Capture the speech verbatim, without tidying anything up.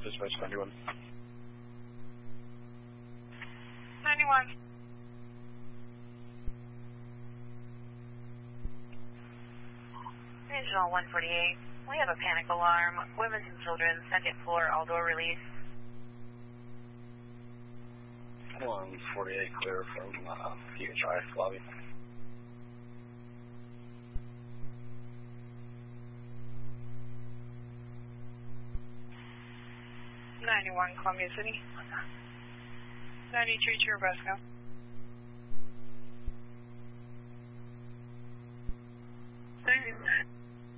Dispatch ninety-one. ninety-one. Regional one forty-eight. We have a panic alarm. Women and children, second floor, all door release. one forty-eight clear from uh, P H I lobby. ninety-one, Columbia City. ninety-two, Churubusco. ninety-nine.